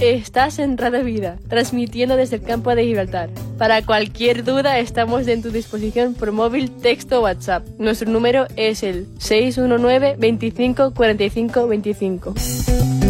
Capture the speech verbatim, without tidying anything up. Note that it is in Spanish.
Estás en Radio Vida, transmitiendo desde el campo de Gibraltar. Para cualquier duda, estamos en tu disposición por móvil, texto o WhatsApp. Nuestro número es el seis uno nueve, veinticinco, cuarenta y cinco, veinticinco.